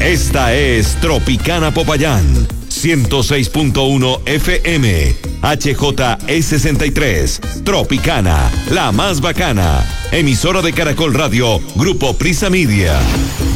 Esta es Tropicana Popayán, 106.1 FM, HJE63, Tropicana, la más bacana. Emisora de Caracol Radio, Grupo Prisa Media.